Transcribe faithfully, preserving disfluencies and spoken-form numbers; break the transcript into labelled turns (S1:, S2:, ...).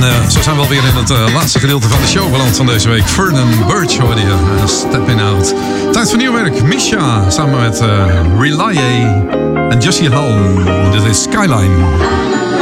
S1: uh, zo zijn we alweer in het uh, laatste gedeelte van de show beland van deze week. Vernon Birch hoorde je, uh, Stepping Out. Tijd voor nieuw werk. Misha samen met uh, Relaye en Jussie Halm. Dit is Skyline.